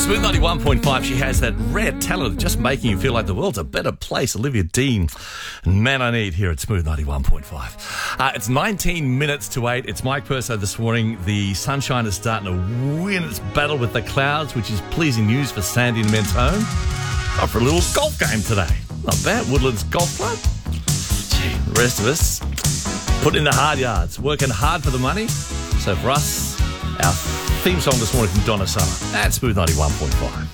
Smooth 91.5, she has that rare talent of just making you feel like the world's a better place. Olivia Dean, Man I Need, here at Smooth 91.5. It's 19 minutes to 8. It's Mike Purso this morning. The sunshine is starting to win its battle with the clouds, which is pleasing news for Sandy and Mentone. Up for a little golf game today. Not bad. Woodlands Golf Club. Gee, the rest of us putting in the hard yards, working hard for the money. So for us, our theme song this morning from Donna Summer. That's Smooth 91.5.